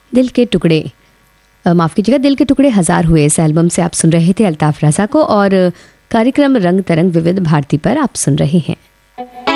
दिल के टुकड़े, माफ़ कीजिएगा, दिल के टुकड़े हजार हुए, इस एल्बम से आप सुन रहे थे अल्ताफ रज़ा को। और कार्यक्रम रंग तरंग विविध भारती पर आप सुन रहे हैं।